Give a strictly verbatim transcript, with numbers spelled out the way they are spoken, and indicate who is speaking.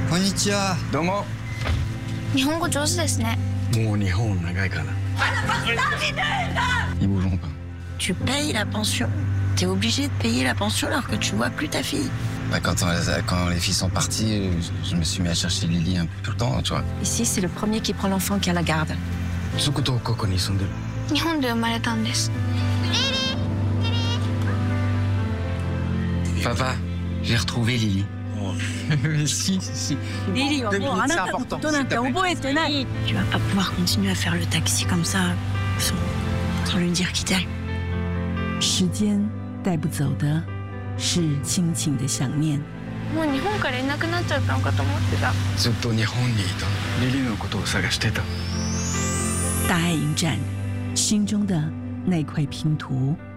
Speaker 1: こんにちは。
Speaker 2: どうも。
Speaker 3: 日本語上手ですね。
Speaker 2: もう日本長いから。Ils bougeront pas.
Speaker 4: Tu payes la pension. T'es obligé de payer la pension alors que tu vois plus ta fille.
Speaker 1: Bah, quand, on, quand les filles sont parties, je me suis mis à chercher Lily un peu tout le temps, tu vois.
Speaker 4: Ici, c'est le premier qui prend l'enfant qui a la garde.
Speaker 2: そことここに住んでる。
Speaker 3: 日本で生まれたんです。
Speaker 2: Papa, j'ai retrouvé Lily.
Speaker 1: Mais si, si.
Speaker 4: Lily,
Speaker 1: c'est important.
Speaker 4: Tu vas pas pouvoir continuer à faire le taxi comme ça sans, sans lui dire qui t'es.
Speaker 5: 时间带不走的是亲情的想念。
Speaker 3: もう日本からいなくなっちゃったのかと思ってた。
Speaker 2: ずっと日本にいた。リリのことを探してた。
Speaker 5: 大爱影展，心中的那块拼图。